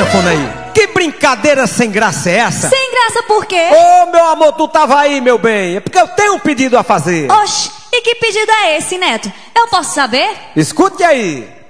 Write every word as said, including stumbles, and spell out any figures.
sanfona aí. Que brincadeira sem graça é essa? Sem graça por quê? Ô, meu amor, tu tava aí, meu bem. É porque eu tenho um pedido a fazer. Oxe, e que pedido é esse, Neto? Eu posso saber? Escute aí.